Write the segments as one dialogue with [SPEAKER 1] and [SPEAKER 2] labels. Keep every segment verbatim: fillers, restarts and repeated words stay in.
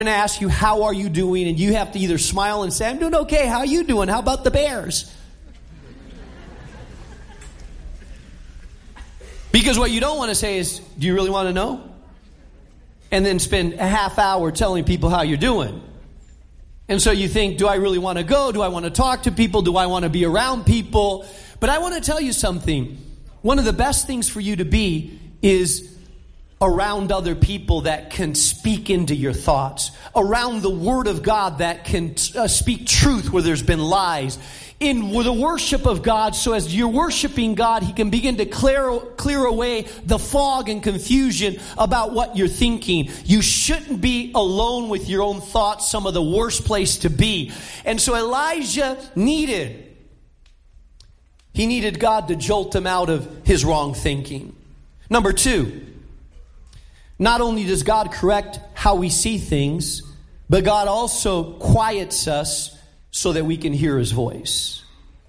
[SPEAKER 1] and ask you, how are you doing? And you have to either smile and say, I'm doing okay. How are you doing? How about the Bears? Because what you don't want to say is, do you really want to know? And then spend a half hour telling people how you're doing. And so you think, do I really want to go? Do I want to talk to people? Do I want to be around people? But I want to tell you something. One of the best things for you to be is around other people that can speak into your thoughts, around the Word of God that can uh, speak truth where there's been lies, in the worship of God, so as you're worshiping God, He can begin to clear, clear away the fog and confusion about what you're thinking. You shouldn't be alone with your own thoughts, some of the worst place to be. And so Elijah needed, he needed God to jolt him out of his wrong thinking. Number two, not only does God correct how we see things, but God also quiets us so that we can hear His voice.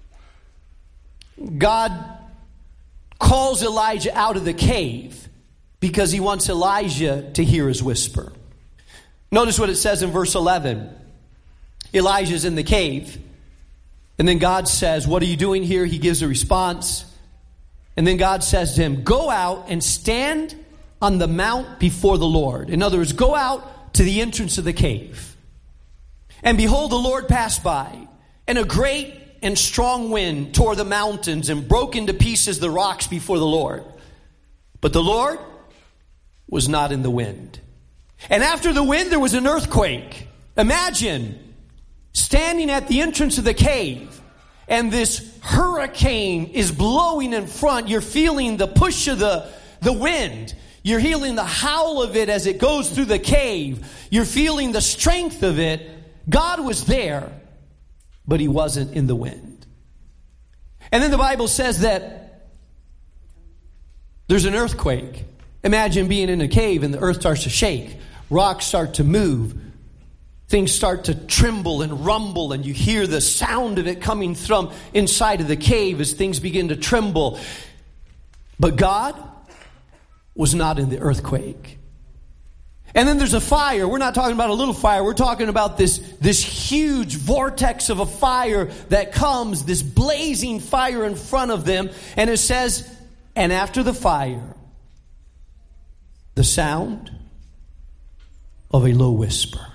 [SPEAKER 1] God calls Elijah out of the cave because He wants Elijah to hear His whisper. Notice what it says in verse eleven. Elijah's in the cave, and then God says, what are you doing here? He gives a response. And then God says to him, go out and stand on the mount before the Lord. In other words, go out to the entrance of the cave. And behold, the Lord passed by, and a great and strong wind tore the mountains and broke into pieces the rocks before the Lord. But the Lord was not in the wind. And after the wind, there was an earthquake. Imagine standing at the entrance of the cave, and this hurricane is blowing in front. You're feeling the push of the, the wind. You're feeling the howl of it as it goes through the cave. You're feeling the strength of it. God was there, but He wasn't in the wind. And then the Bible says that there's an earthquake. Imagine being in a cave and the earth starts to shake. Rocks start to move. Things start to tremble and rumble, and you hear the sound of it coming from inside of the cave as things begin to tremble. But God was not in the earthquake. And then there's a fire. We're not talking about a little fire. We're talking about this, this huge vortex of a fire that comes, this blazing fire in front of them. And it says, and after the fire, the sound of a low whisper.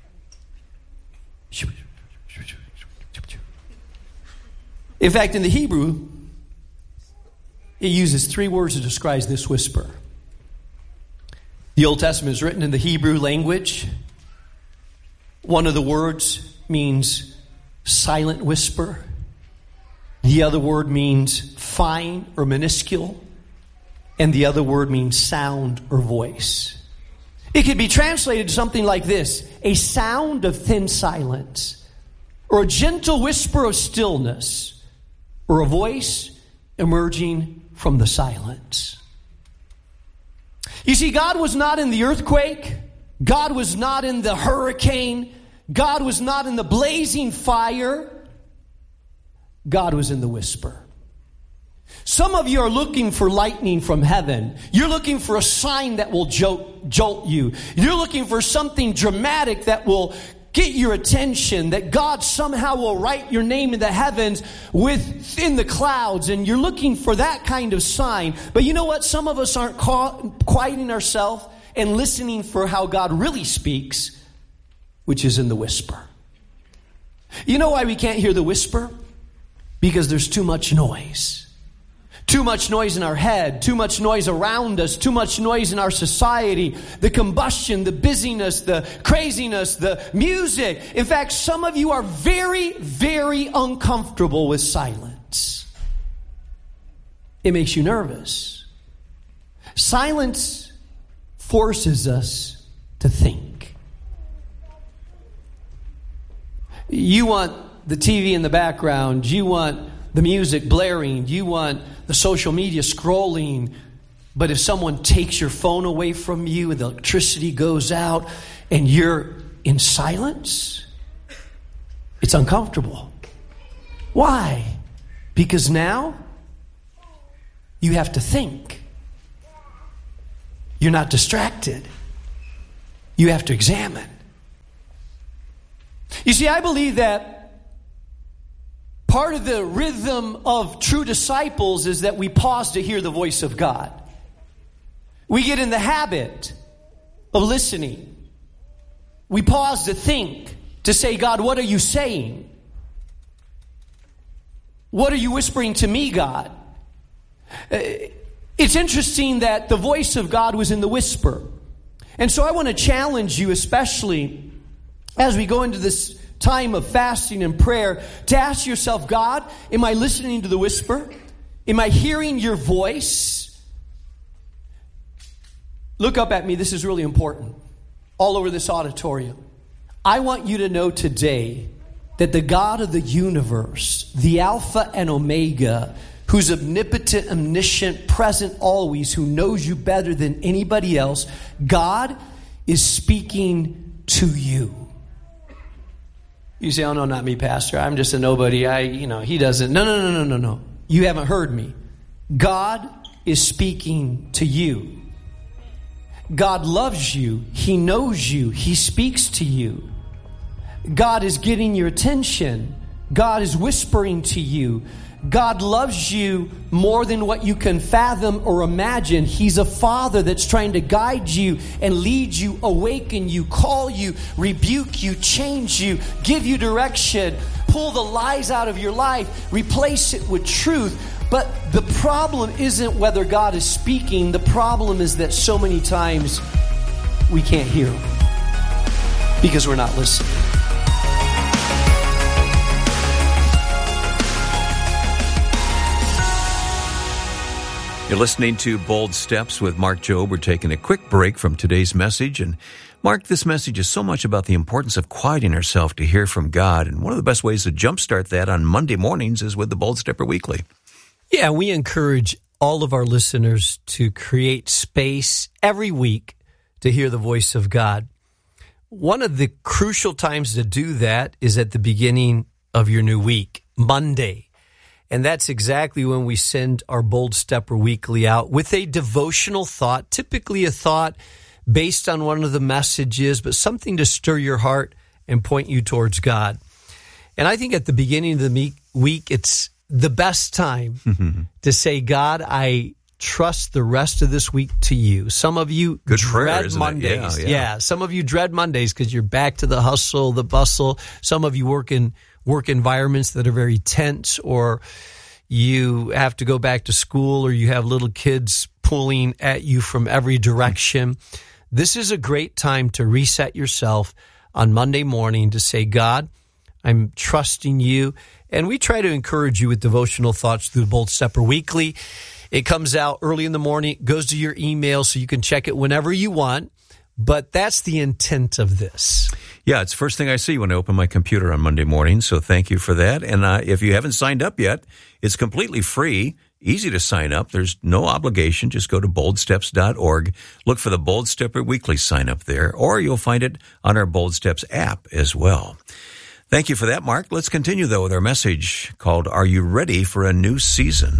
[SPEAKER 1] In fact, in the Hebrew, it uses three words to describe this whisper. The Old Testament is written in the Hebrew language. One of the words means silent whisper. The other word means fine or minuscule. And the other word means sound or voice. It could be translated to something like this: a sound of thin silence, or a gentle whisper of stillness, or a voice emerging from the silence. You see, God was not in the earthquake. God was not in the hurricane. God was not in the blazing fire. God was in the whisper. Some of you are looking for lightning from heaven. You're looking for a sign that will jolt, jolt you. You're looking for something dramatic that will get your attention, that God somehow will write your name in the heavens within the clouds, and you're looking for that kind of sign. But you know what? Some of us aren't quieting ourselves and listening for how God really speaks, which is in the whisper. You know why we can't hear the whisper? Because there's too much noise. Too much noise in our head, too much noise around us, too much noise in our society, the combustion, the busyness, the craziness, the music. In fact, some of you are very, very uncomfortable with silence. It makes you nervous. Silence forces us to think. You want the T V in the background. You want the music blaring. You want the social media scrolling. But if someone takes your phone away from you and the electricity goes out and you're in silence, it's uncomfortable. Why? Because now you have to think. You're not distracted. You have to examine. You see, I believe that part of the rhythm of true disciples is that we pause to hear the voice of God. We get in the habit of listening. We pause to think, to say, God, what are you saying? What are you whispering to me, God? It's interesting that the voice of God was in the whisper. And so I want to challenge you, especially as we go into this time of fasting and prayer, to ask yourself, God, am I listening to the whisper? Am I hearing your voice? Look up at me. This is really important. All over this auditorium. I want you to know today that the God of the universe, the Alpha and Omega, who's omnipotent, omniscient, present always, who knows you better than anybody else, God is speaking to you. You say, oh no, not me, Pastor. I'm just a nobody. I, you know, he doesn't. No, no, no, no, no, no. You haven't heard me. God is speaking to you. God loves you. He knows you. He speaks to you. God is getting your attention. God is whispering to you. God loves you more than what you can fathom or imagine. He's a father that's trying to guide you and lead you, awaken you, call you, rebuke you, change you, give you direction, pull the lies out of your life, replace it with truth. But the problem isn't whether God is speaking. The problem is that so many times we can't hear him because we're not listening.
[SPEAKER 2] You're listening to Bold Steps with Mark Jobe. We're taking a quick break from today's message. And Mark, this message is so much about the importance of quieting ourselves to hear from God. And one of the best ways to jumpstart that on Monday mornings is with the Bold Stepper Weekly.
[SPEAKER 1] Yeah, we encourage all of our listeners to create space every week to hear the voice of God. One of the crucial times to do that is at the beginning of your new week, Monday. And that's exactly when we send our Bold Stepper Weekly out with a devotional thought, typically a thought based on one of the messages, but something to stir your heart and point you towards God. And I think at the beginning of the week, it's the best time mm-hmm. to say, God, I trust the rest of this week to you. Some of you
[SPEAKER 2] Good
[SPEAKER 1] dread
[SPEAKER 2] prayer,
[SPEAKER 1] Mondays.
[SPEAKER 2] Yeah, yeah.
[SPEAKER 1] yeah, some of you dread Mondays because you're back to the hustle, the bustle. Some of you work in work environments that are very tense, or you have to go back to school, or you have little kids pulling at you from every direction. This is a great time to reset yourself on Monday morning to say, God, I'm trusting you. And we try to encourage you with devotional thoughts through the Bold Stepper Weekly. It comes out early in the morning, goes to your email so you can check it whenever you want. But that's the intent of this.
[SPEAKER 2] Yeah, it's the first thing I see when I open my computer on Monday morning, so thank you for that. And uh, if you haven't signed up yet, it's completely free, easy to sign up. There's no obligation. Just go to bold steps dot org, look for the Bold Stepper Weekly sign up there, or you'll find it on our Bold Steps app as well. Thank you for that, Mark. Let's continue, though, with our message called, Are You Ready for a New Season?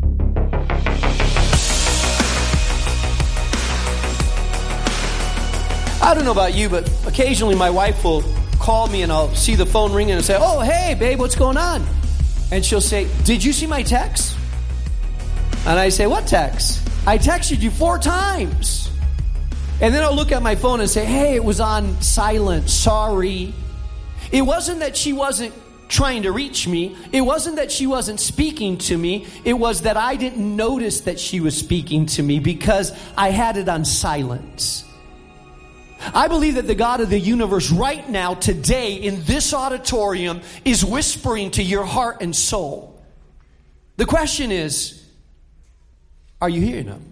[SPEAKER 1] I don't know about you, but occasionally my wife will call me and I'll see the phone ringing and say, oh, hey, babe, what's going on? And she'll say, did you see my text? And I say, what text? I texted you four times. And then I'll look at my phone and say, hey, it was on silent, sorry. It wasn't that she wasn't trying to reach me. It wasn't that she wasn't speaking to me. It was that I didn't notice that she was speaking to me because I had it on silence. I believe that the God of the universe right now, today, in this auditorium, is whispering to your heart and soul. The question is, are you hearing him?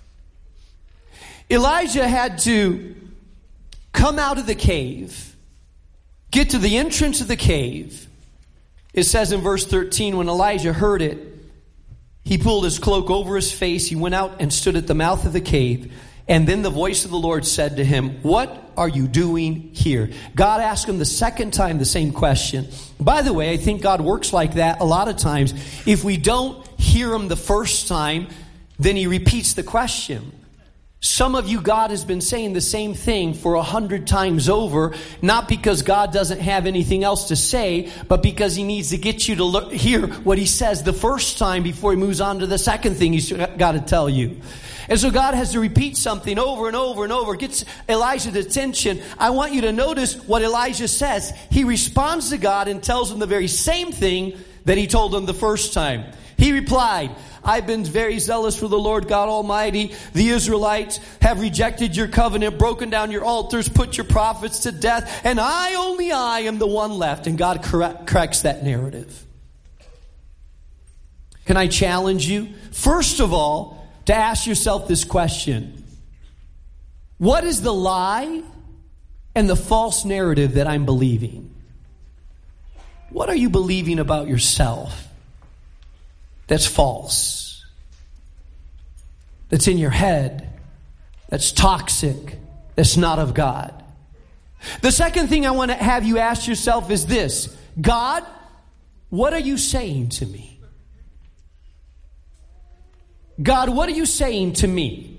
[SPEAKER 1] Elijah had to come out of the cave, get to the entrance of the cave. It says in verse thirteen, when Elijah heard it, he pulled his cloak over his face. He went out and stood at the mouth of the cave. And then the voice of the Lord said to him, what are you doing here? God asked him the second time the same question. By the way, I think God works like that a lot of times. If we don't hear him the first time, then he repeats the question. Some of you, God has been saying the same thing for a hundred times over, not because God doesn't have anything else to say, but because he needs to get you to look, hear what he says the first time before he moves on to the second thing he's got to tell you. And so God has to repeat something over and over and over. Gets Elijah's attention. I want you to notice what Elijah says. He responds to God and tells him the very same thing that he told him the first time. He replied, I've been very zealous for the Lord God Almighty. The Israelites have rejected your covenant, broken down your altars, put your prophets to death, and I, only I, am the one left. And God correct, corrects that narrative. Can I challenge you? First of all, to ask yourself this question. What is the lie and the false narrative that I'm believing? What are you believing about yourself that's false? That's in your head? That's toxic? That's not of God? The second thing I want to have you ask yourself is this. God, what are you saying to me? God, what are you saying to me?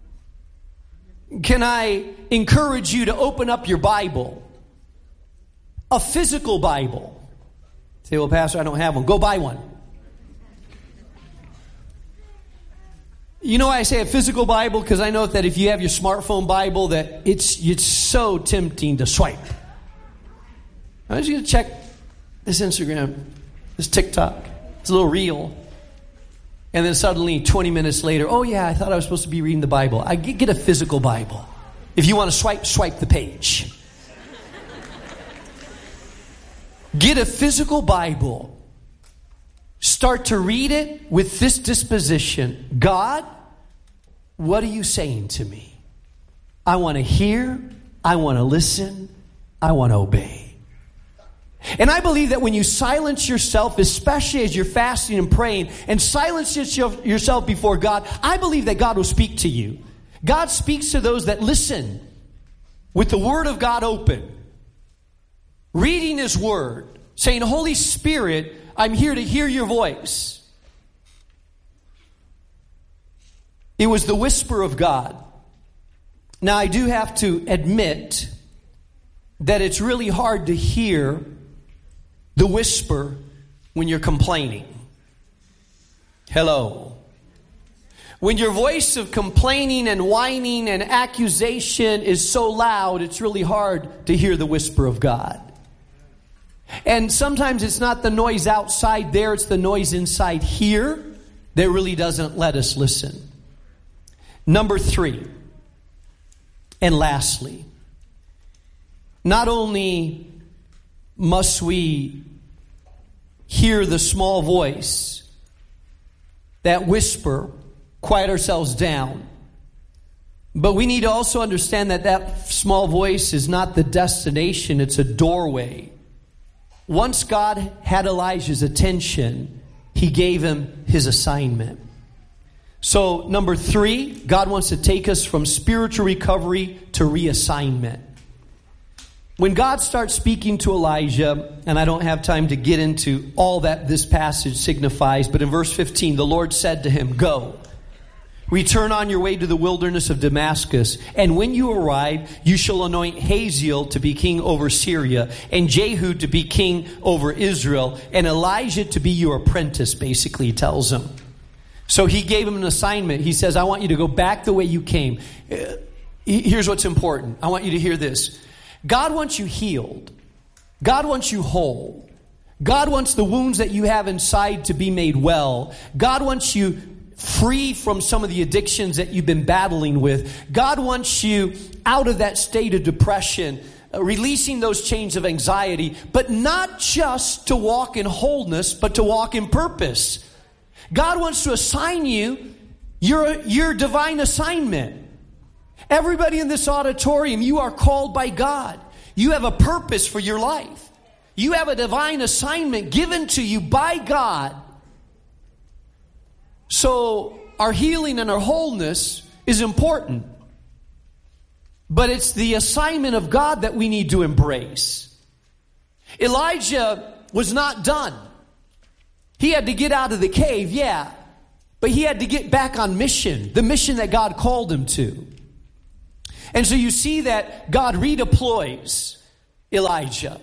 [SPEAKER 1] Can I encourage you to open up your Bible? A physical Bible. Say, well, Pastor, I don't have one. Go buy one. You know why I say a physical Bible? Because I know that if you have your smartphone Bible, that it's it's so tempting to swipe. I want you to check this Instagram, this TikTok, this little reel. And then suddenly, twenty minutes later, oh yeah, I thought I was supposed to be reading the Bible. I get, get a physical Bible. If you want to swipe, swipe the page. Get a physical Bible. Start to read it with this disposition. God, what are you saying to me? I want to hear. I want to listen. I want to obey. And I believe that when you silence yourself, especially as you're fasting and praying, and silence yourself before God, I believe that God will speak to you. God speaks to those that listen with the Word of God open, reading His Word, saying, Holy Spirit, I'm here to hear your voice. It was the whisper of God. Now, I do have to admit that it's really hard to hear the whisper when you're complaining. Hello. When your voice of complaining and whining and accusation is so loud, it's really hard to hear the whisper of God. And sometimes it's not the noise outside there, it's the noise inside here that really doesn't let us listen. Number three, and lastly, not only must we hear the small voice, that whisper, quiet ourselves down, but we need to also understand that that small voice is not the destination, it's a doorway. Once God had Elijah's attention, He gave him his assignment. So, number three, God wants to take us from spiritual recovery to reassignment. When God starts speaking to Elijah, and I don't have time to get into all that this passage signifies, but in verse fifteen, the Lord said to him, Go, return on your way to the wilderness of Damascus, and when you arrive, you shall anoint Hazael to be king over Syria, and Jehu to be king over Israel, and Elijah to be your apprentice, basically, he tells him. So he gave him an assignment. He says, I want you to go back the way you came. Here's what's important. I want you to hear this. God wants you healed. God wants you whole. God wants the wounds that you have inside to be made well. God wants you free from some of the addictions that you've been battling with. God wants you out of that state of depression, uh, releasing those chains of anxiety, but not just to walk in wholeness, but to walk in purpose. God wants to assign you your, your divine assignment. Everybody in this auditorium, you are called by God. You have a purpose for your life. You have a divine assignment given to you by God. So our healing and our wholeness is important. But it's the assignment of God that we need to embrace. Elijah was not done. He had to get out of the cave, yeah. But he had to get back on mission, the mission that God called him to. And so you see that God redeploys Elijah.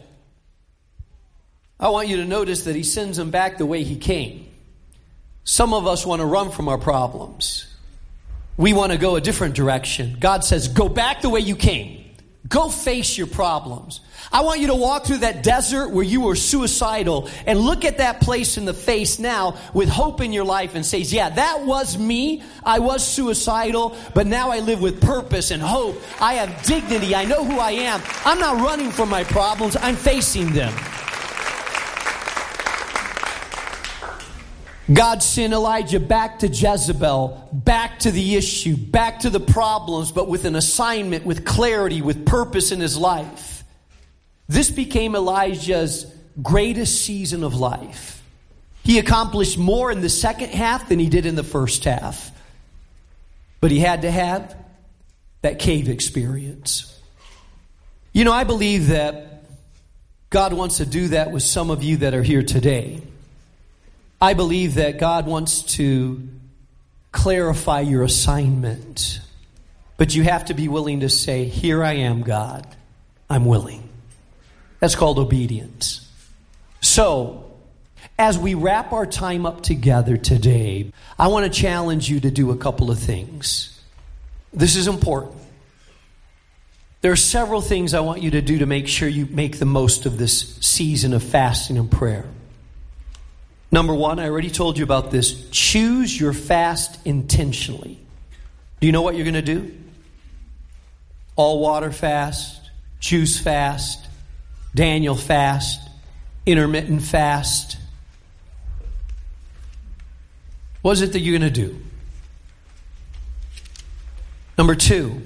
[SPEAKER 1] I want you to notice that he sends him back the way he came. Some of us want to run from our problems. We want to go a different direction. God says, go back the way you came. Go face your problems. I want you to walk through that desert where you were suicidal and look at that place in the face now with hope in your life and say, yeah, that was me. I was suicidal, but now I live with purpose and hope. I have dignity. I know who I am. I'm not running from my problems. I'm facing them. God sent Elijah back to Jezebel, back to the issue, back to the problems, but with an assignment, with clarity, with purpose in his life. This became Elijah's greatest season of life. He accomplished more in the second half than he did in the first half. But he had to have that cave experience. You know, I believe that God wants to do that with some of you that are here today. I believe that God wants to clarify your assignment. But you have to be willing to say, here I am, God. I'm willing. That's called obedience. So, as we wrap our time up together today, I want to challenge you to do a couple of things. This is important. There are several things I want you to do to make sure you make the most of this season of fasting and prayer. Number one, I already told you about this. Choose your fast intentionally. Do you know what you're going to do? All water fast, juice fast, Daniel fast, intermittent fast. What is it that you're going to do? Number two,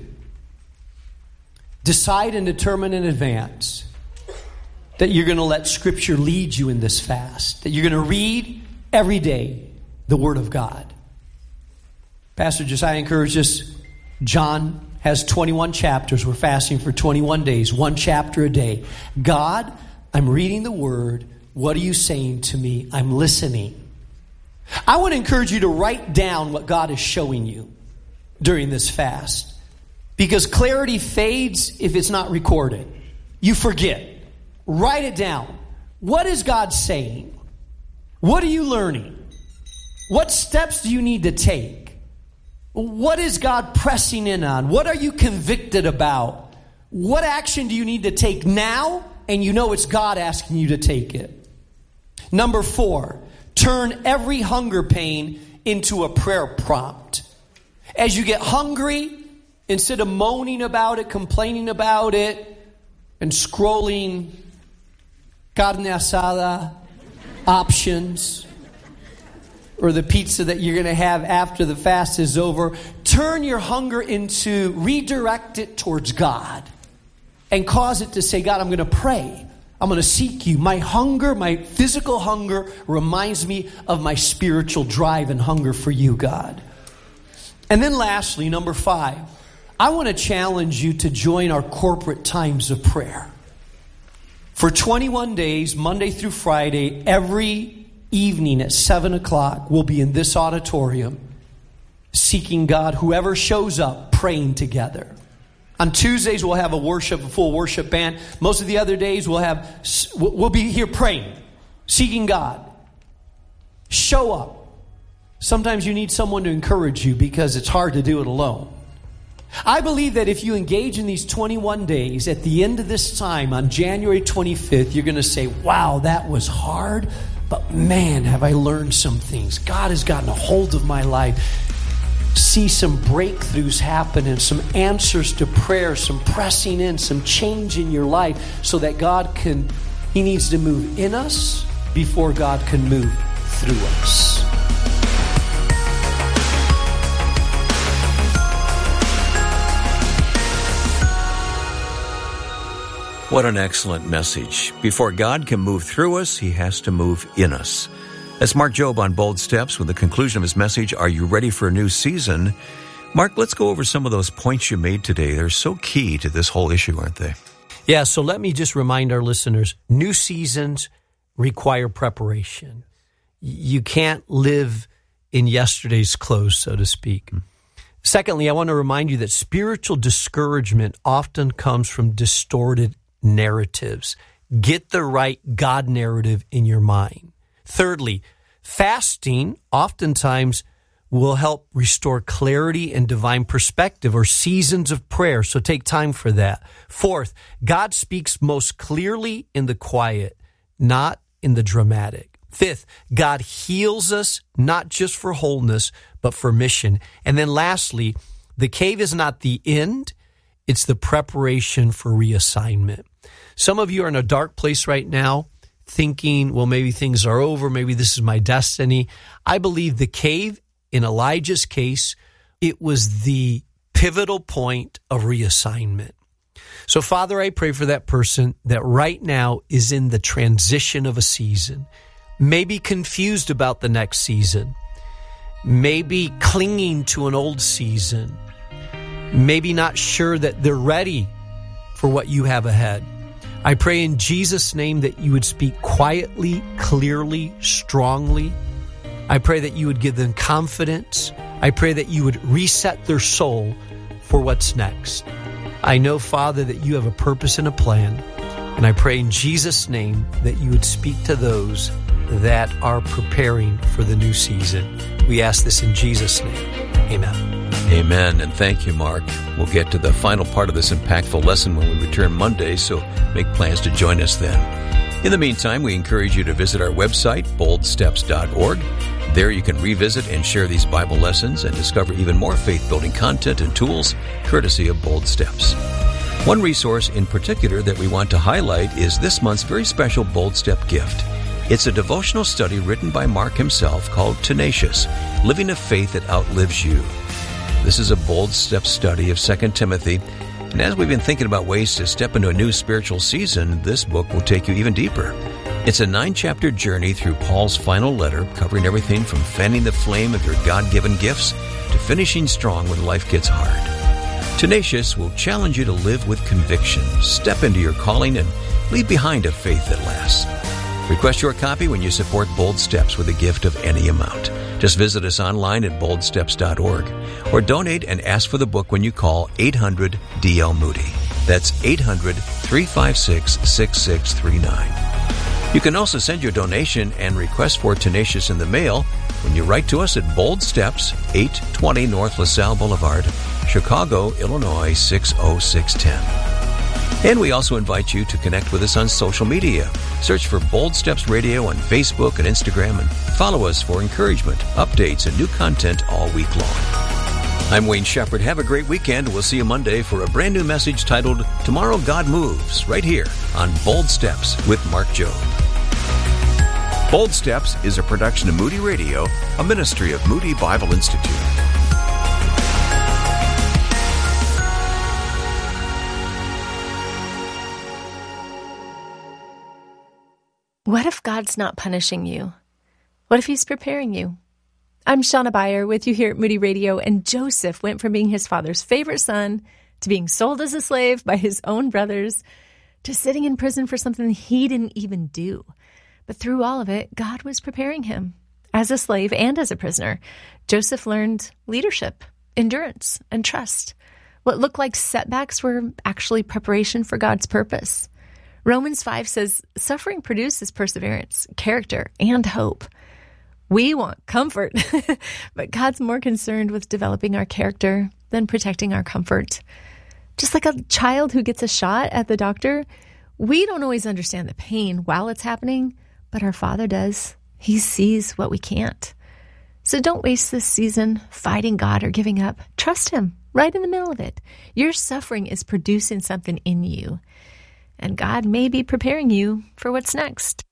[SPEAKER 1] decide and determine in advance that you're going to let Scripture lead you in this fast. That you're going to read every day the Word of God. Pastor Josiah encouraged us. John has twenty-one chapters. We're fasting for twenty-one days. One chapter a day. God, I'm reading the Word. What are you saying to me? I'm listening. I want to encourage you to write down what God is showing you during this fast. Because clarity fades if it's not recorded. You forget. Write it down. What is God saying? What are you learning? What steps do you need to take? What is God pressing in on? What are you convicted about? What action do you need to take now? And you know it's God asking you to take it. Number four, turn every hunger pain into a prayer prompt. As you get hungry, instead of moaning about it, complaining about it, and scrolling carne asada options, or the pizza that you're going to have after the fast is over, turn your hunger into, redirect it towards God and cause it to say, God, I'm going to pray. I'm going to seek you. My hunger, my physical hunger reminds me of my spiritual drive and hunger for you, God. And then lastly, number five, I want to challenge you to join our corporate times of prayer. For twenty-one days, Monday through Friday, every evening at seven o'clock, we'll be in this auditorium seeking God. Whoever shows up, praying together. On Tuesdays, we'll have a worship, a full worship band. Most of the other days, we'll have, we'll be here praying, seeking God. Show up. Sometimes you need someone to encourage you because it's hard to do it alone. I believe that if you engage in these twenty-one days, at the end of this time, on January twenty-fifth, you're going to say, wow, that was hard, but man, have I learned some things. God has gotten a hold of my life. See some breakthroughs happen and some answers to prayer, some pressing in, some change in your life so that God can, He needs to move in us before God can move through us.
[SPEAKER 2] What an excellent message. Before God can move through us, He has to move in us. That's Mark Jobe on Bold Steps with the conclusion of his message, Are You Ready for a New Season? Mark, let's go over some of those points you made today. They're so key to this whole issue, aren't they?
[SPEAKER 1] Yeah, so let me just remind our listeners, new seasons require preparation. You can't live in yesterday's clothes, so to speak. Mm. Secondly, I want to remind you that spiritual discouragement often comes from distorted narratives. Get the right God narrative in your mind. Thirdly, fasting oftentimes will help restore clarity and divine perspective, or seasons of prayer, so take time for that. Fourth, God speaks most clearly in the quiet, not in the dramatic. Fifth, God heals us not just for wholeness, but for mission. And then lastly, the cave is not the end, it's the preparation for reassignment. Some of you are in a dark place right now, thinking, well, maybe things are over, maybe this is my destiny. I believe the cave, in Elijah's case, it was the pivotal point of reassignment. So, Father, I pray for that person that right now is in the transition of a season, maybe confused about the next season, maybe clinging to an old season, maybe not sure that they're ready for what you have ahead. I pray in Jesus' name that you would speak quietly, clearly, strongly. I pray that you would give them confidence. I pray that you would reset their soul for what's next. I know, Father, that you have a purpose and a plan, and I pray in Jesus' name that you would speak to those that are preparing for the new season. We ask this in Jesus' name. Amen.
[SPEAKER 2] Amen, and thank you, Mark. We'll get to the final part of this impactful lesson when we return Monday, so make plans to join us then. In the meantime, we encourage you to visit our website, bold steps dot org. There you can revisit and share these Bible lessons and discover even more faith-building content and tools courtesy of Bold Steps. One resource in particular that we want to highlight is this month's very special Bold Step gift. It's a devotional study written by Mark himself called Tenacious, Living a Faith That Outlives You. This is a Bold Step study of Second Timothy, and as we've been thinking about ways to step into a new spiritual season, this book will take you even deeper. It's a nine-chapter journey through Paul's final letter, covering everything from fanning the flame of your God-given gifts to finishing strong when life gets hard. Tenacious will challenge you to live with conviction, step into your calling, and leave behind a faith that lasts. Request your copy when you support Bold Steps with a gift of any amount. Just visit us online at bold steps dot org or donate and ask for the book when you call eight hundred D L Moody. That's eight hundred, three five six, six six three nine. You can also send your donation and request for Tenacious in the mail when you write to us at Bold Steps, eight twenty North LaSalle Boulevard, Chicago, Illinois six oh six one zero. And we also invite you to connect with us on social media. Search for Bold Steps Radio on Facebook and Instagram and follow us for encouragement, updates, and new content all week long. I'm Wayne Shepherd. Have a great weekend. We'll see you Monday for a brand new message titled Tomorrow God Moves, right here on Bold Steps with Mark Jobe.
[SPEAKER 3] Bold Steps is a production of Moody Radio, a ministry of Moody Bible Institute.
[SPEAKER 4] What if God's not punishing you? What if He's preparing you? I'm Shauna Beyer with you here at Moody Radio, and Joseph went from being his father's favorite son to being sold as a slave by his own brothers to sitting in prison for something he didn't even do. But through all of it, God was preparing him. As a slave and as a prisoner, Joseph learned leadership, endurance, and trust. What looked like setbacks were actually preparation for God's purpose. Romans five says, suffering produces perseverance, character, and hope. We want comfort, but God's more concerned with developing our character than protecting our comfort. Just like a child who gets a shot at the doctor, we don't always understand the pain while it's happening, but our Father does. He sees what we can't. So don't waste this season fighting God or giving up. Trust Him right in the middle of it. Your suffering is producing something in you. And God may be preparing you for what's next.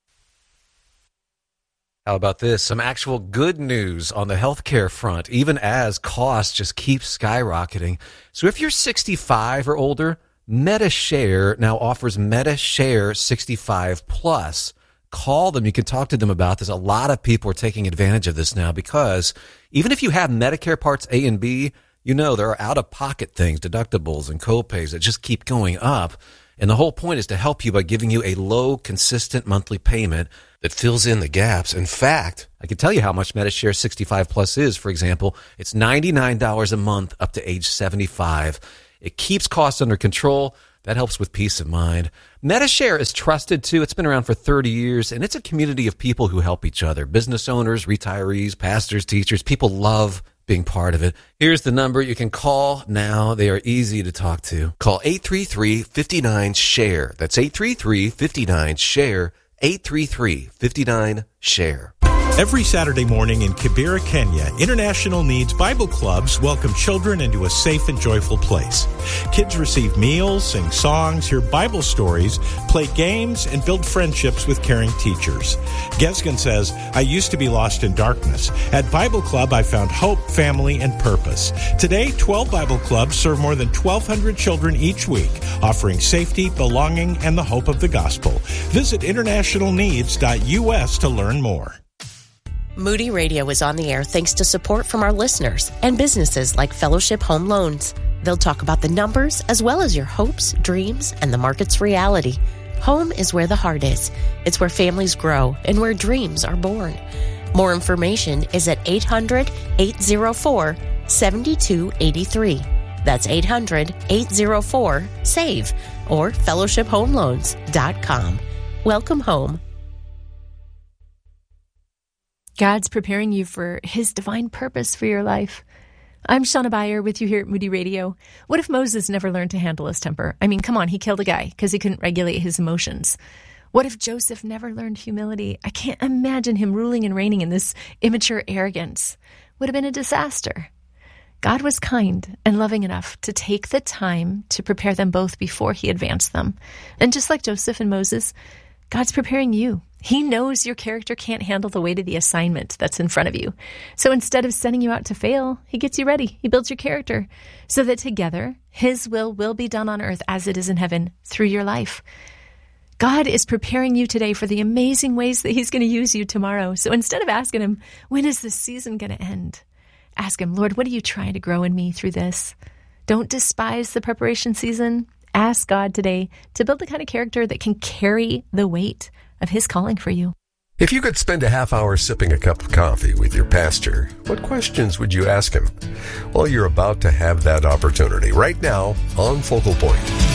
[SPEAKER 5] How about this? Some actual good news on the healthcare front, even as costs just keep skyrocketing. So if you're sixty-five or older, MediShare now offers MediShare sixty-five plus. Call them. You can talk to them about this. A lot of people are taking advantage of this now because even if you have Medicare Parts A and B, you know there are out-of-pocket things, deductibles and co-pays that just keep going up. And the whole point is to help you by giving you a low, consistent monthly payment that fills in the gaps. In fact, I can tell you how much Medi-Share sixty-five Plus is. For example, it's ninety-nine dollars a month up to age seventy-five. It keeps costs under control. That helps with peace of mind. Medi-Share is trusted, too. It's been around for thirty years, and it's a community of people who help each other. Business owners, retirees, pastors, teachers. People love being part of it. Here's the number you can call now. They are easy to talk to. Call eight three three, five nine, SHARE. That's eight three three, five nine, SHARE. eight three three, five nine, SHARE.
[SPEAKER 6] Every Saturday morning in Kibera, Kenya, International Needs Bible Clubs welcome children into a safe and joyful place. Kids receive meals, sing songs, hear Bible stories, play games, and build friendships with caring teachers. Gesgen says, I used to be lost in darkness. At Bible Club, I found hope, family, and purpose. Today, twelve Bible Clubs serve more than twelve hundred children each week, offering safety, belonging, and the hope of the gospel. Visit international needs dot U S to learn more.
[SPEAKER 7] Moody Radio is on the air thanks to support from our listeners and businesses like Fellowship Home Loans. They'll talk about the numbers as well as your hopes, dreams, and the market's reality. Home is where the heart is. It's where families grow and where dreams are born. More information is at eight hundred, eight oh four, seven two eight three. That's eight hundred, eight oh four, SAVE or fellowship home loans dot com. Welcome home.
[SPEAKER 4] God's preparing you for His divine purpose for your life. I'm Shauna Beyer with you here at Moody Radio. What if Moses never learned to handle his temper? I mean, come on, he killed a guy because he couldn't regulate his emotions. What if Joseph never learned humility? I can't imagine him ruling and reigning in this immature arrogance. Would have been a disaster. God was kind and loving enough to take the time to prepare them both before He advanced them. And just like Joseph and Moses, God's preparing you. He knows your character can't handle the weight of the assignment that's in front of you. So instead of sending you out to fail, He gets you ready. He builds your character so that together His will will be done on earth as it is in heaven through your life. God is preparing you today for the amazing ways that He's going to use you tomorrow. So instead of asking Him, when is this season going to end? Ask Him, Lord, what are you trying to grow in me through this? Don't despise the preparation season. Ask God today to build the kind of character that can carry the weight of His calling for you.
[SPEAKER 3] If you could spend a half hour sipping a cup of coffee with your pastor, what questions would you ask him? Well, you're about to have that opportunity right now on Focal Point.